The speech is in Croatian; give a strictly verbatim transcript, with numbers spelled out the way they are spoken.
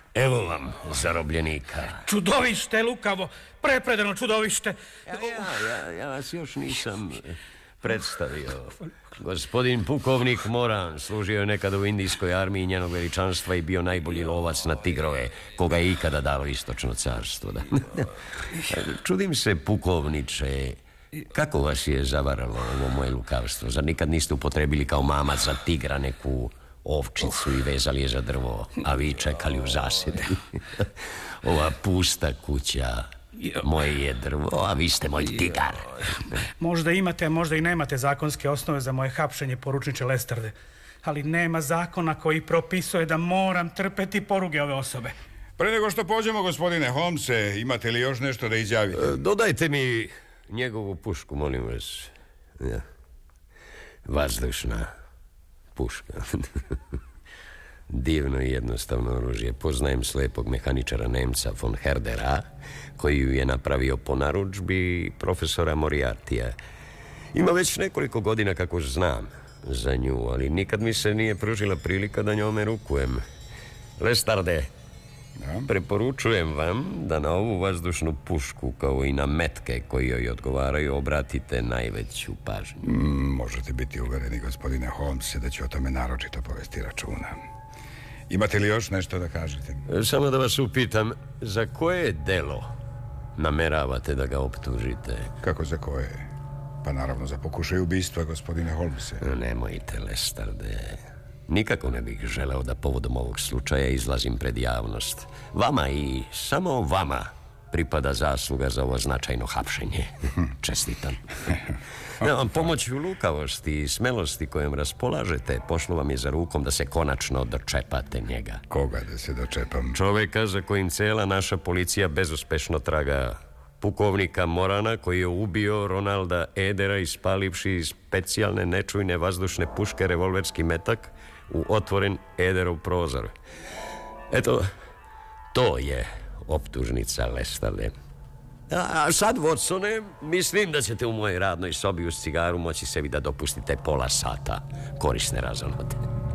Evo vam zarobljenika. Čudovište, lukavo, prepredano čudovište. Ja, ja, ja, ja vas još nisam predstavio. Gospodin pukovnik Moran služio je nekada u indijskoj armiji njenog veličanstva i bio najbolji lovac na tigrove koga je ikada dalo istočno carstvo. Da. Čudim se, pukovniče, kako vas je zavaralo ovo moje lukavstvo? Zar nikad niste upotrebili kao mamac za tigra neku ovčicu i vezali je za drvo, a vi čekali u zasjedi? Ova pusta kuća moje je drvo, a vi ste moj tigar. Možda imate, a možda i nemate zakonske osnove za moje hapšenje, poručniče Lestrade, ali nema zakona koji propisuje da moram trpeti poruge ove osobe. Pre nego što pođemo, gospodine Holmese, imate li još nešto da izjavite? E, dodajte mi njegovu pušku, molim vas. Ja. Vazdušna puška. Divno i jednostavno oružje. Poznajem slepog mehaničara Nemca von Herdera, koji ju je napravio po narudžbi profesora Moriartija. Ima već nekoliko godina kako znam za nju, ali nikad mi se nije pružila prilika da njome rukujem. Lestarde, da? Preporučujem vam da na ovu vazdušnu pušku, kao i na metke koji joj odgovaraju, obratite najveću pažnju. Mm, možete biti uvereni, gospodine Holmese, da ću o tome naročito povesti računa. Imate li još nešto da kažete? Samo da vas upitam, za koje delo nameravate da ga optužite? Kako za koje? Pa naravno za pokušaj ubistva, gospodine Holmese. Nemojte, Lestarde. Nikako ne bih želeo da povodom ovog slučaja izlazim pred javnost. Vama i samo vama pripada zasluga za ovo značajno hapšenje. Čestitam. Pomoću lukavosti i smelosti kojom raspolažete, pošlo vam je za rukom da se konačno dočepate njega. Koga da se dočepam? Čoveka za kojim cela naša policija bezuspešno traga. Pukovnika Morana, koji je ubio Ronalda Edera ispalivši specijalne nečujne vazdušne puške revolverski metak u otvoren Ederov prozor. Eto, to je optužnica, Lestarde. A sad, Watsone, mislim da ćete u mojoj radnoj sobi uz cigaru moći sebi da dopustite pola sata korisne razonode.